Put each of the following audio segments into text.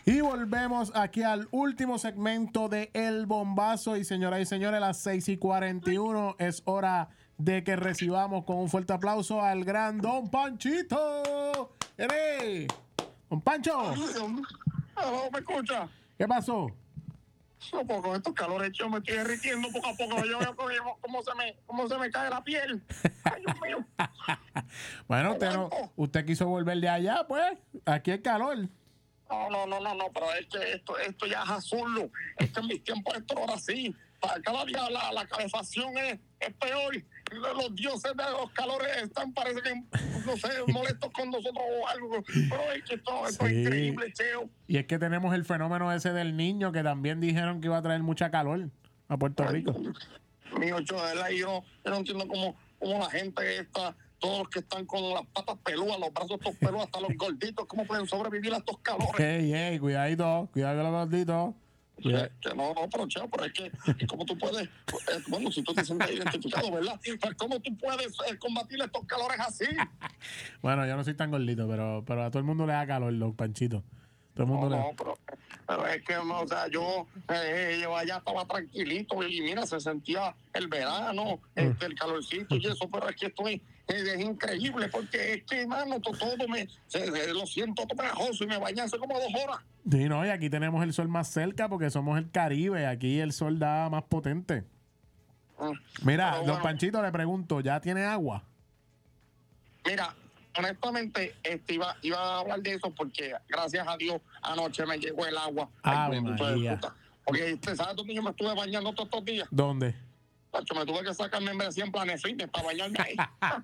Y volvemos aquí al último segmento de El Bombazo. Y señoras y señores, a las 6:41 es hora de que recibamos con un fuerte aplauso al gran Don Panchito. ¡Eres! ¡Don Pancho! Aló, ¿me escucha? ¿Qué pasó? No, pues con estos calores yo me estoy derritiendo poco a poco. Yo veo cómo se me cae la piel. Ay, Dios mío. Bueno, usted quiso volver de allá, pues. Aquí hay calor. No, pero es que esto ya es azul. Es que en mis tiempos esto era así. Cada día la calefacción es peor. Los dioses de los calores están, parece que, no sé, molestos con nosotros o algo. Pero es que esto es increíble, Cheo. Y es que tenemos el fenómeno ese del niño que también dijeron que iba a traer mucha calor a Puerto Rico. Mío, yo de verdad, yo no entiendo cómo la gente está, todos los que están con las patas pelúas, los brazos todos pelúas, hasta los gorditos, cómo pueden sobrevivir a estos calores. Ey, cuidado con los gorditos. Que no, pero Cheo, pero es que cómo tú puedes, bueno, si tú te sientes identificado, ¿verdad? Pues cómo tú puedes combatir estos calores así. Bueno, yo no soy tan gordito, pero a todo el mundo le da calor, los panchitos. Todo el mundo pero es que, o sea, yo allá estaba tranquilito y mira, se sentía el verano, el calorcito y eso, pero es que es increíble porque es que, mano, todo lo siento todo pegajoso y me bañé hace como 2 horas. Sí, no, y aquí tenemos el sol más cerca porque somos el Caribe. Aquí el sol da más potente. Mira, don Panchito, le pregunto, ¿ya tiene agua? Mira, honestamente, iba a hablar de eso porque, gracias a Dios, anoche me llegó el agua. María. Porque, ¿sabes dónde yo me estuve bañando todos estos días? ¿Dónde? Pacho, me tuve que sacar membresía en Planet Fitness para bañarme ahí.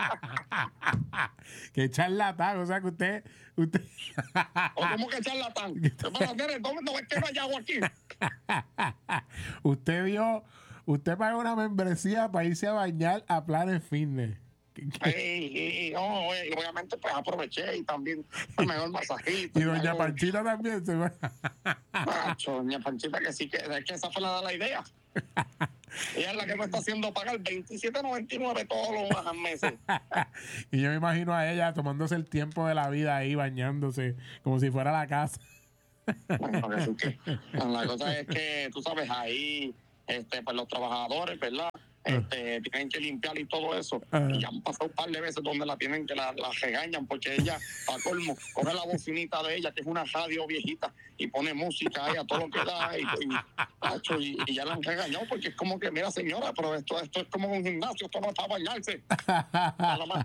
Qué charlatán, o sea que usted... ¿Cómo que charlatán? ¿Dónde es que no hay agua aquí? Usted pagó una membresía para irse a bañar a Planet Fitness. Obviamente pues aproveché y también el mejor masajito. Y doña Panchita también se va. Doña Panchita, que sí, que esa fue la idea. Ella es la que me está haciendo pagar $27.99 todos los meses. Y yo me imagino a ella tomándose el tiempo de la vida ahí bañándose como si fuera la casa. Bueno, la cosa es que tú sabes ahí pues los trabajadores, ¿verdad? Tienen que limpiar y todo eso. Y ya han pasado un par de veces donde la tienen que la regañan porque ella, para colmo, coge la bocinita de ella, que es una radio viejita, y pone música ahí a todo lo que da. Y ya la han regañado porque es como que, mira, señora, pero esto es como un gimnasio, esto no es para bañarse. Nada más.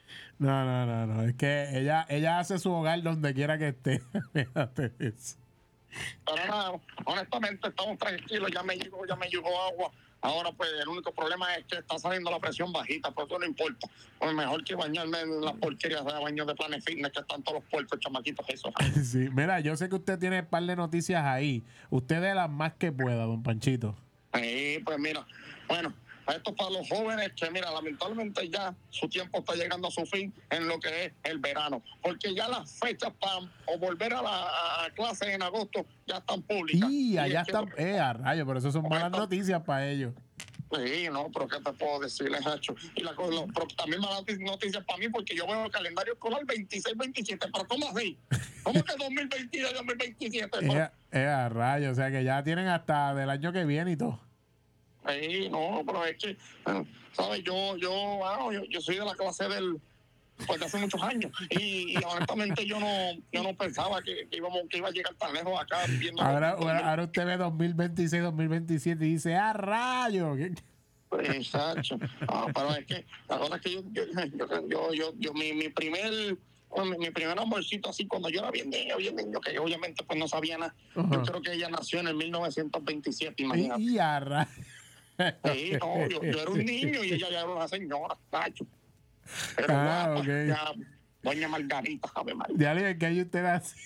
No. Es que ella hace su hogar donde quiera que esté. Fíjate eso. Pero nada, honestamente estamos tranquilos, ya me llegó agua. Ahora pues el único problema es que está saliendo la presión bajita, pero eso no importa. Pues mejor que bañarme en las porquerías de baños de Planet Fitness, que están todos los puercos chamaquitos esos. Sí, mira, yo sé que usted tiene un par de noticias ahí. Usted de las más que pueda, don Panchito. Sí, pues mira, bueno, esto para los jóvenes que, mira, lamentablemente ya su tiempo está llegando a su fin en lo que es el verano, porque ya las fechas para volver a clase en agosto ya están públicas. Y allá están, a rayos, pero eso son malas noticias para ellos. Sí, no, pero ¿qué te puedo decir, Nacho? Y pero también malas noticias para mí, porque yo veo el calendario escolar 26-27, pero ¿cómo así? ¿Cómo que 2022 y 2027? A rayos, o sea que ya tienen hasta del año que viene y todo. Sí, no, pero es que, ¿sabes? Yo soy de la clase pues de hace muchos años y honestamente yo no pensaba que iba a llegar tan lejos acá viendo. Ahora usted ve 2026, 2027 y dice, ¡ah, rayos! Exacto. Pero es que la verdad es que mi primer amorcito así cuando yo era bien niño, que obviamente pues no sabía nada. Yo creo que ella nació en el 1927, imagínate. Y a rayos. Sí, no, yo era un niño y ella ya era una señora, Nacho. Pero guapa, okay. Ya, doña Margarita, Ave María. Ya le dije que hay usted así.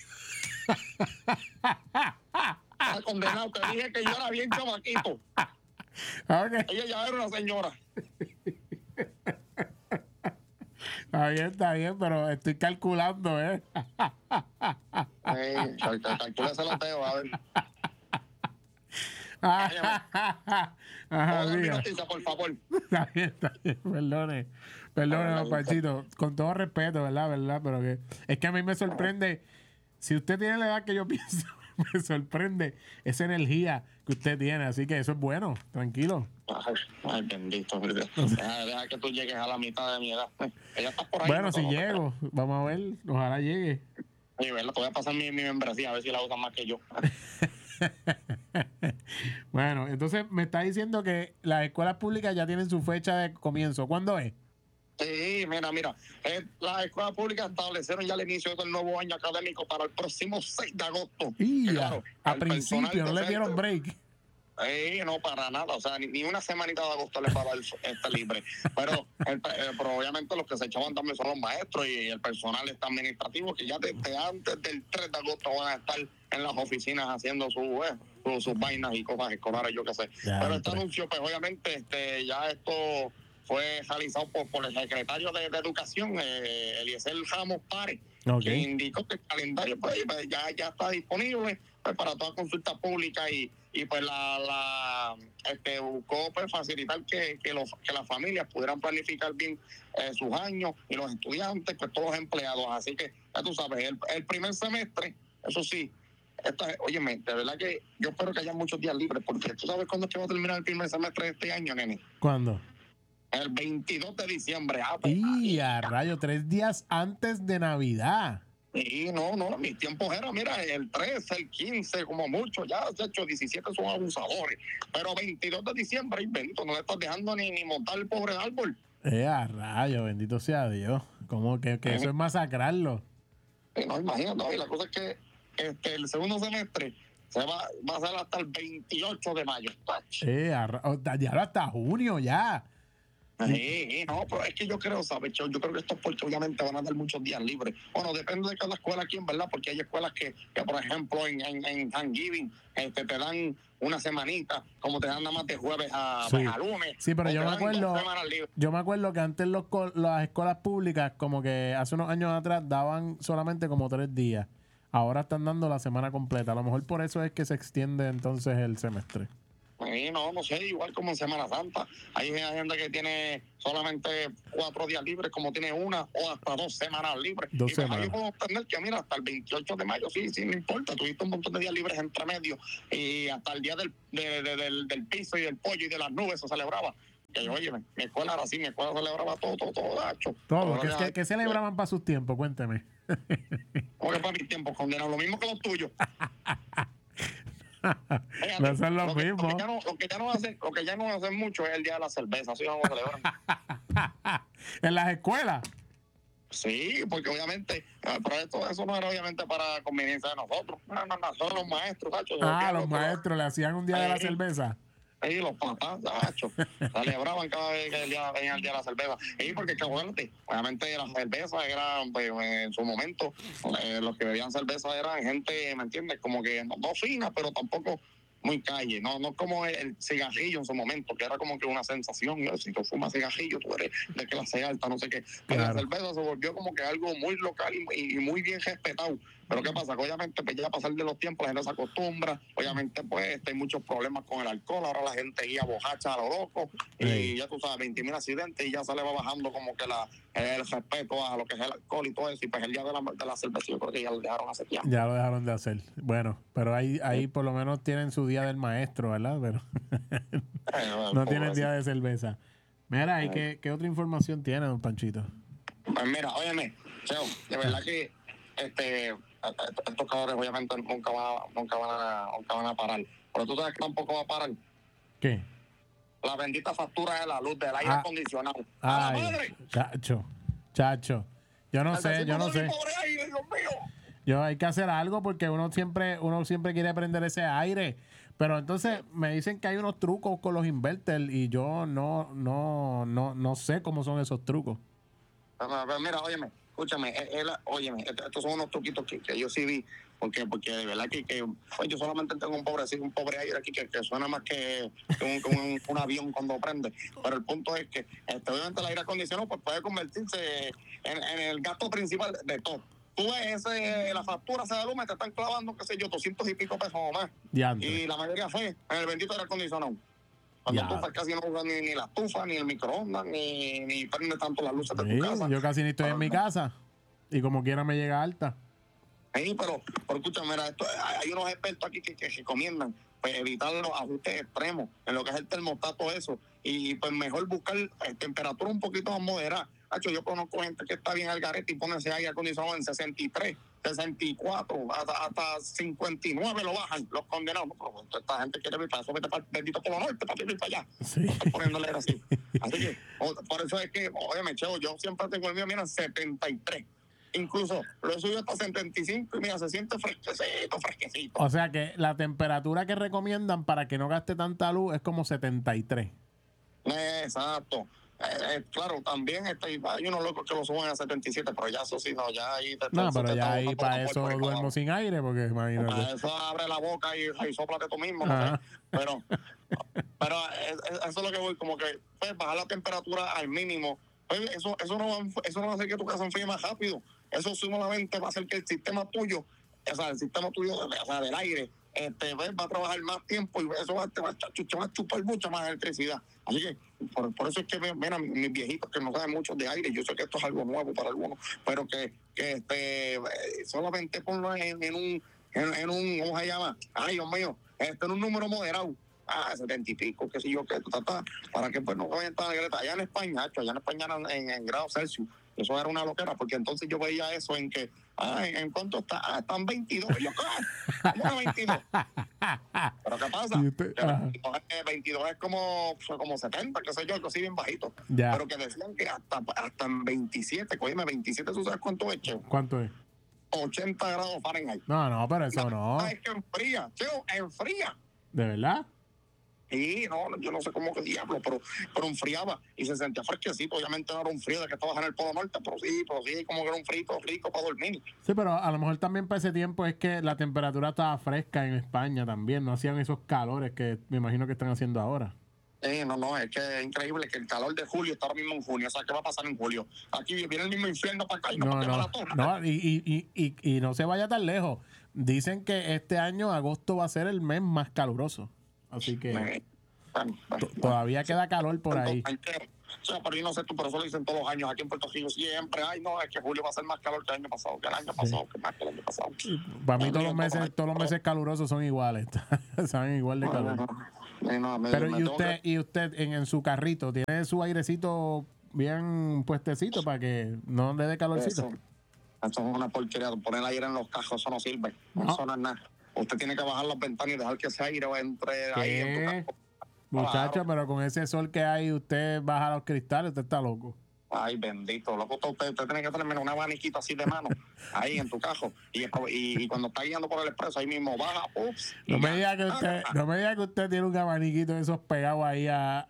Condenado, te dije que yo era bien chamaquito. Okay. Ella ya era una señora. Está bien, pero estoy calculando, Calcúlese la teo, a ver. Mi noticia, por favor. Está bien. Perdone, don Panchito. Con todo respeto, ¿verdad? Pero que es que a mí me sorprende. Si usted tiene la edad que yo pienso, me sorprende esa energía que usted tiene. Así que eso es bueno, tranquilo. Ay, bendito. Deja que tú llegues a la mitad de mi edad. Ella está por ahí. Bueno, no si llego, vamos a ver, ojalá llegue. Oye, ¿verdad? Te voy a pasar mi membresía a ver si la usan más que yo. Bueno, entonces me está diciendo que las escuelas públicas ya tienen su fecha de comienzo. ¿Cuándo es? Sí, mira. Las escuelas públicas establecieron ya el inicio del nuevo año académico para el próximo 6 de agosto. Y Claro, a el principio personal no le dieron docente- break. No, para nada, o sea, ni una semanita de agosto les va a dar libre. Pero obviamente los que se echaban también son los maestros y el personal administrativo, que ya desde antes del 3 de agosto van a estar en las oficinas haciendo sus vainas y cosas escolares, yo qué sé. Ya, Pero este anuncio, pues obviamente, ya esto fue realizado por el secretario de Educación, Eliezer Ramos Párez, Ok. que indicó que el calendario pues, ya está disponible pues, para toda consulta pública y pues buscó pues, facilitar que las familias pudieran planificar bien sus años y los estudiantes, pues todos los empleados. Así que ya tú sabes, el primer semestre, eso sí, óyeme, de verdad que yo espero que haya muchos días libres, porque tú sabes cuándo es que va a terminar el primer semestre de este año, nene. ¿Cuándo? El 22 de diciembre. Y a rayo, 3 días antes de Navidad. Y no, mis tiempos eran, mira, el 13, el 15, como mucho, ya de hecho 17 son abusadores, pero 22 de diciembre, invento, no le estás dejando ni montar el pobre árbol. A rayo, bendito sea Dios. ¿Cómo que eso es masacrarlo? No, imagínate, y la cosa es que el segundo semestre va a ser hasta el 28 de mayo. Ya hasta junio ya. Sí, no, pero es que yo creo, ¿sabes? Yo creo que esto es porque obviamente van a dar muchos días libres. Bueno, depende de cada escuela aquí, en verdad, porque hay escuelas que por ejemplo, en Thanksgiving te dan una semanita, como te dan nada más de jueves a lunes. Sí, pero yo me acuerdo que antes las escuelas públicas, como que hace unos años atrás, daban solamente como 3 días. Ahora están dando la semana completa. A lo mejor por eso es que se extiende entonces el semestre. Sí, no sé, igual como en Semana Santa. Hay gente que tiene solamente 4 días libres, como tiene una o hasta 2 semanas libres. Y pues ahí yo puedo entender que, mira, hasta el 28 de mayo, sí, no importa. Tuviste un montón de días libres entre medio y hasta el día del piso y del pollo y de las nubes se celebraba. Que oye, mi escuela era así, mi escuela celebraba todo, gacho. Todo, ¿qué celebraban para sus tiempos? Cuénteme. ¿Cómo que para mis tiempos? Condenan lo mismo que los tuyos. No son los mismos. Lo que ya no hacen mucho es el día de la cerveza, así vamos a celebrar. ¿En las escuelas? Sí, porque obviamente, pero eso no era obviamente para conveniencia de nosotros. No, son los maestros, Sacho. Los maestros le hacían un día de la cerveza. Sí, los papás, Sacho, celebraban cada vez que venía el día de la cerveza. Y porque, obviamente la cerveza era, pues, en su momento, los que bebían cerveza eran gente, ¿me entiendes? Como que no fina, pero tampoco muy calle, no como el cigarrillo en su momento, que era como que una sensación. Si tú fumas cigarrillo, tú eres de clase alta, no sé qué. Pero la cerveza se volvió como que algo muy local y muy bien respetado. Pero ¿qué pasa? Que obviamente pues ya a pasar de los tiempos la gente se acostumbra, obviamente pues hay muchos problemas con el alcohol, ahora la gente guía bojacha a lo loco y ya tú sabes, 20.000 accidentes y ya se le va bajando como que el respeto a lo que es el alcohol y todo eso, y pues el día de la cerveza yo creo que ya lo dejaron hace tiempo. Ya lo dejaron de hacer. Bueno, pero ahí por lo menos tienen su día del maestro, ¿verdad? Pero no tienen día de cerveza. Mira, ¿y qué otra información tiene, don Panchito? Pues mira, óyeme, Cheo, de verdad que estos cabrones obviamente nunca van a parar. Pero tú sabes que tampoco va a parar. ¿Qué? La bendita factura de la luz, del aire acondicionado. ¡A la madre! Chacho. Yo no sé. Pobre aire, Dios mío. Hay que hacer algo porque uno siempre quiere prender ese aire. Pero entonces me dicen que hay unos trucos con los inverters y yo no sé cómo son esos trucos. Mira, óyeme, escúchame, estos son unos truquitos que yo sí vi, porque de verdad que pues yo solamente tengo un pobre aire aquí que suena más que un avión cuando prende. Pero el punto es que obviamente el aire acondicionado pues puede convertirse en el gasto principal de todo. Tú ves la factura de luz, te están clavando, qué sé yo, 200 y pico pesos o más. Y la mayoría fue en el bendito aire acondicionado. Cuando tú casi no usas ni la estufa, ni el microondas, ni prende tanto las luces de tu casa. Yo casi ni estoy en mi casa y como quiera me llega alta. Sí, pero escúchame, mira, hay unos expertos aquí que recomiendan pues, evitar los ajustes extremos en lo que es el termostato, eso, y pues mejor buscar temperatura un poquito más moderada. Hacho, yo conozco gente que está bien al garete y pone ese aire acondicionado en 63, 64, hasta 59 lo bajan, los condenados. No, pero esta gente quiere vivir para eso, vete para el bendito Polo Norte, para vivir para allá. Sí. Poniéndole así. Así que, por eso es que, oye, Cheo, yo siempre tengo el mío, mira, 73. Incluso lo he subido hasta 75 y mira, se siente fresquecito. O sea que la temperatura que recomiendan para que no gaste tanta luz es como 73. Exacto. Claro, también hay unos locos que lo suben a 77, pero ya eso sí, no, ya ahí No, pero ya ahí para eso duermo sin aire, porque imagínate. Para eso abre la boca y sóplate tú mismo, no sé. Pero eso es lo que voy, como que pues, bajar la temperatura al mínimo. Pues, eso no va a hacer que tu casa se enfríe más rápido. Eso solamente va a hacer que el sistema tuyo, o sea, el sistema tuyo, o sea, del aire, va a trabajar más tiempo y eso te va a chupar mucha más electricidad. Así que por eso es que, mira, mis viejitos que no saben mucho de aire, yo sé que esto es algo nuevo para algunos, pero que solamente ponlo en un, ¿cómo se llama? Ay, Dios mío, en un número moderado. 70 y pico, qué sé yo, para que pues no vayan tan allá en España, en grados Celsius, eso era una loquera, porque entonces yo veía eso en que, ¿en cuánto está? Están 22, y yo, ¿cómo 22? ¿Pero qué pasa? Que 22 es como 70, qué sé yo, algo así bien bajito, pero que decían que hasta en 27, cógeme, 27, ¿tú sabes cuánto es, Cheo? ¿Cuánto es? 80 grados Fahrenheit. No, pero eso no. Es que enfría, Cheo, enfría. ¿De verdad? Sí, no, yo no sé cómo que diablo, pero enfriaba y se sentía fresquecito. Obviamente no era un frío de que estabas en el Polo Norte, pero sí, como que era un frito rico para dormir. Sí, pero a lo mejor también para ese tiempo es que la temperatura estaba fresca en España también, no hacían esos calores que me imagino que están haciendo ahora. No, es que es increíble que el calor de julio está ahora mismo en junio. O sea, ¿qué va a pasar en julio? Aquí viene el mismo infierno para acá y y no se vaya tan lejos. Dicen que este año, agosto, va a ser el mes más caluroso. Así que todavía queda calor por ahí. O sea, pero yo no sé tú, pero eso lo dicen todos los años aquí en Puerto Rico siempre. Ay, no, es que julio va a ser más calor que el año pasado, que más que el año pasado. Para mí todos los meses calurosos son iguales. Saben igual de calor. Pero y usted en su carrito tiene su airecito bien puestecito para que no le dé calorcito. Eso es una porquería. Poner aire en los cajos, eso no sirve. Eso no es nada. Usted tiene que bajar las ventanas y dejar que ese aire entre ahí en tu cajo. Muchacho, claro. Pero con ese sol que hay, usted baja los cristales, usted está loco. Ay, bendito, loco, usted tiene que tener un abaniquito así de mano ahí en tu cajo y cuando está guiando por el expreso ahí mismo baja, ups. No me diga que usted tiene un abaniquito de esos pegados ahí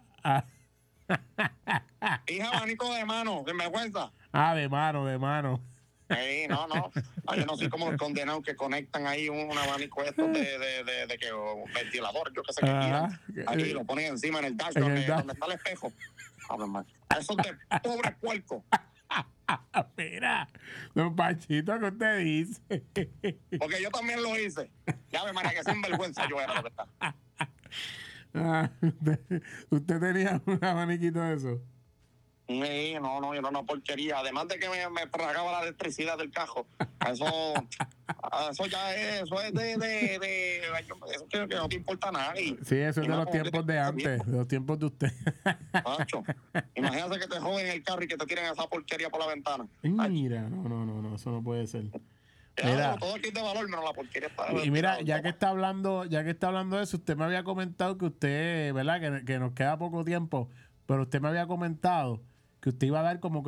Es abanico de mano, sin vergüenza. De mano. No. Yo no sé cómo los condenados que conectan ahí un abanico esto de que un ventilador, yo qué sé qué. Ahí lo ponen encima en el dash donde está el espejo. Eso es de pobre puerco. Mira, don Panchito, ¿qué usted dice? Porque yo también lo hice. Ya me maneja que sin vergüenza yo era lo que está. ¿Usted tenía un abaniquito de eso? Sí, no, yo era una porquería. Además de que me tragaba la electricidad del cajo. Eso ya es, eso es eso que no te importa nada. Sí, eso es de los tiempos de antes, de los tiempos de usted. Macho, imagínate que te joden el carro y que te tiren esa porquería por la ventana. Mira, no, eso no puede ser. Mira, todo aquí es de valor, menos la porquería está. Y mira, ya que está hablando de eso, usted me había comentado que usted, ¿verdad? Que nos queda poco tiempo, pero usted me había comentado que usted iba a dar como que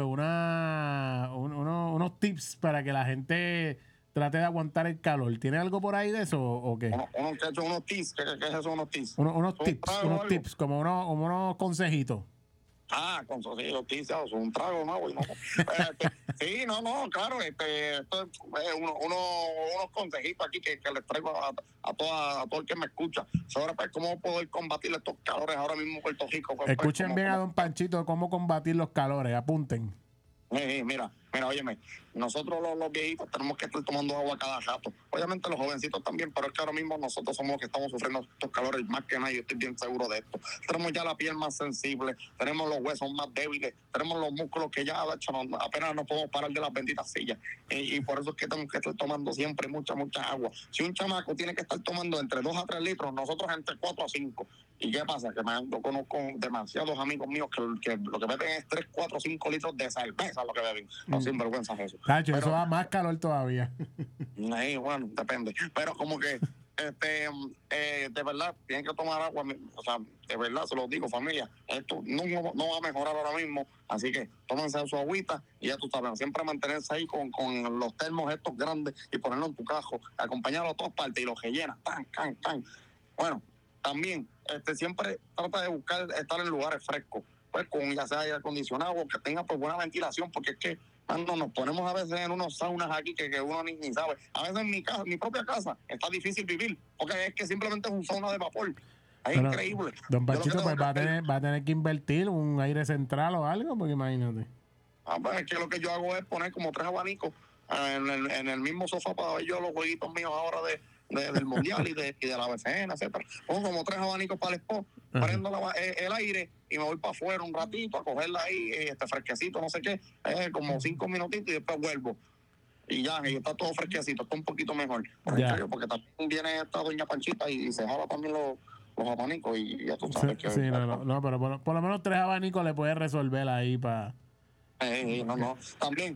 unos tips para que la gente trate de aguantar el calor. ¿Tiene algo por ahí de eso o qué? Unos tips, ¿qué es eso? Unos tips. Unos tips, como unos consejitos. Consejitos, tips, un trago, ¿no? Sí, no, claro, esto es unos consejitos aquí que les traigo a todo el que me escucha sobre cómo poder combatir estos calores ahora mismo en Puerto Rico. Escuchen bien a don Panchito cómo combatir los calores, apunten. Mira, Mira, óyeme, nosotros los viejitos tenemos que estar tomando agua cada rato. Obviamente los jovencitos también, pero es que ahora mismo nosotros somos los que estamos sufriendo estos calores más que nada. Yo estoy bien seguro de esto. Tenemos ya la piel más sensible, tenemos los huesos más débiles, tenemos los músculos que ya apenas nos podemos parar de las benditas sillas. Y por eso es que tenemos que estar tomando siempre mucha agua. Si un chamaco tiene que estar tomando entre 2 a 3 litros, nosotros entre 4 a 5. ¿Y qué pasa? Que yo conozco demasiados amigos míos que lo que beben es 3, 4, 5 litros de cerveza, lo que beben. No, sinvergüenza eso. Tacho, eso da más calor todavía. Bueno, depende. Pero como que, de verdad, tienen que tomar agua. O sea, de verdad, se los digo, familia, esto no va a mejorar ahora mismo. Así que tómense su agüita y ya tú sabes, siempre mantenerse ahí con los termos estos grandes y ponerlo en tu cajo, acompañarlo a todas partes y los rellenas. Tan. Bueno, también, siempre trata de buscar estar en lugares frescos, pues con ya sea aire acondicionado o que tenga pues buena ventilación, porque es que cuando nos ponemos a veces en unos saunas aquí que uno ni sabe. A veces en mi propia casa está difícil vivir, porque es que simplemente es un sauna de vapor. Es increíble. Don Panchito pues va a tener que invertir un aire central o algo, porque imagínate. Pues es que lo que yo hago es poner como 3 abanicos en el mismo sofá para ver yo los jueguitos míos ahora del mundial y de la BCN, etcétera. Pongo como 3 abanicos para el spot, prendo el aire y me voy para afuera un ratito a cogerla ahí, fresquecito, no sé qué, como 5 minutitos y después vuelvo. Y ya, y está todo fresquecito, está un poquito mejor. Porque también viene esta doña Panchita y se jala también los abanicos y ya tú sabes que... Sí, no, pero por lo menos 3 abanicos le puedes resolver ahí para... No. También,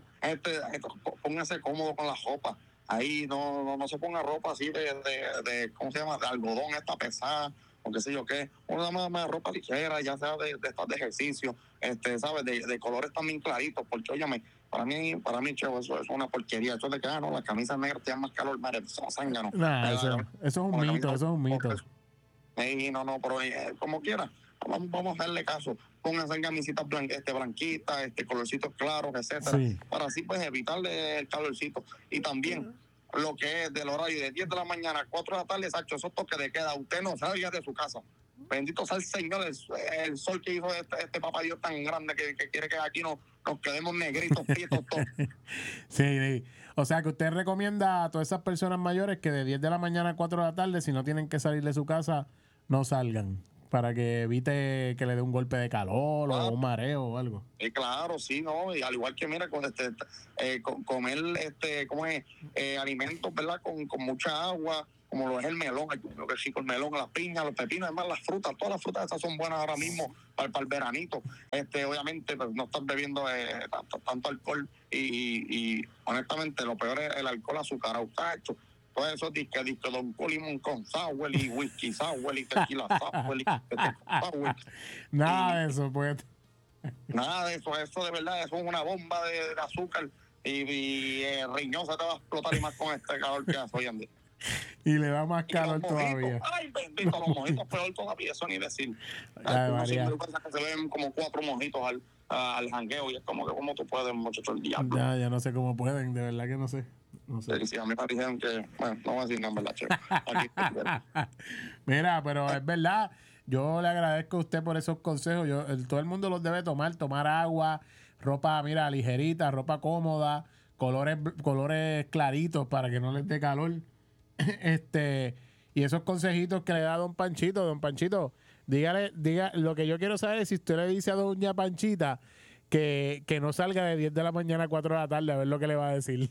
póngase cómodo con la ropa. Ahí no se ponga ropa así de ¿cómo se llama? De algodón, esta pesada, o qué sé yo qué. Una más ropa ligera, ya sea de estas de ejercicio, ¿sabes? De colores también claritos, porque, óyeme, para mí, Cheo, eso es una porquería. Eso de que, no, las camisas negras te dan más calor, madre, eso es zángano. Eso es un mito, eso es un mito. No, pero como quiera, vamos a darle caso. Pónganse camisitas blanquitas, colorcitos claros, etcétera, para así pues evitarle el calorcito. Y también lo que es del horario de 10 de la mañana a 4 de la tarde, Sacho, esos toques de queda, usted no salga de su casa. Bendito sea el Señor, el sol que hizo este papá Dios tan grande que quiere que aquí nos quedemos negritos, quietos todos. Sí. O sea que usted recomienda a todas esas personas mayores que de 10 de la mañana a 4 de la tarde, si no tienen que salir de su casa, no salgan, para que evite que le dé un golpe de calor o un mareo o algo. Claro, sí, ¿no? Y al igual que, mira, con comer, ¿cómo es? Alimentos, ¿verdad? Con mucha agua, como lo es el melón, yo que sí, con el melón, las piñas, los pepinos, además las frutas, todas las frutas esas son buenas ahora mismo para el veranito. Obviamente, pues, no están bebiendo tanto alcohol y honestamente, lo peor es el alcohol azucarado, tacho. Todo eso disque Don Colimón con sour y whisky sour y tequila sour y sour. Nada de eso, pues. Nada de eso de verdad, eso es una bomba de azúcar y el riñón se te va a explotar y más con este calor que hace hoy en día. Y le da más calor todavía. Ay, bendito, los mojitos peor todavía, eso ni decir. Unos sinvergüenzas que se ven como 4 mojitos al jangueo y es como que como tú puedes, muchacho, el diablo. Ya no sé cómo pueden, de verdad que no sé. Sí, a mí me dijeron que, bueno, no voy a decir nada, ¿verdad, Che? Mira, pero es verdad, yo le agradezco a usted por esos consejos. Todo el mundo los debe tomar agua, ropa, mira, ligerita, ropa cómoda, colores claritos para que no les dé calor. Y esos consejitos que le da Don Panchito, diga, lo que yo quiero saber es si usted le dice a Doña Panchita que no salga de 10 de la mañana a 4 de la tarde, a ver lo que le va a decir.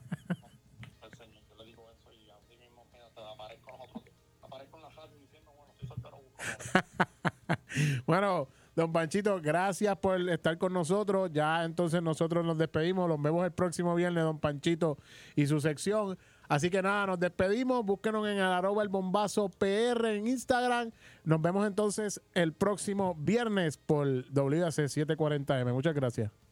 Bueno, Don Panchito, gracias por estar con nosotros. Ya entonces nosotros nos despedimos. Los vemos el próximo viernes, Don Panchito y su sección. Así que nada, nos despedimos. Búsquenos en @elbombazo_PR en Instagram. Nos vemos entonces el próximo viernes por WAC 740M. Muchas gracias.